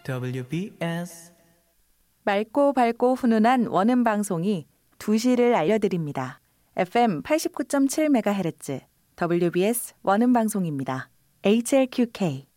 WBS 맑고 밝고 훈훈한 원음 방송이 2시를 알려드립니다. FM 89.7MHz WBS 원음 방송입니다. HLQK